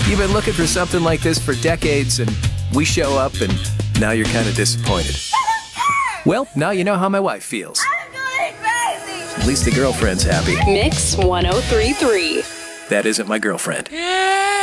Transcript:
You've been looking for something like this for decades, and we show up, and now you're kind of disappointed. Well, now you know how my wife feels. I'm going crazy. At least the girlfriend's happy. Mix 1033. That isn't my girlfriend. Yeah.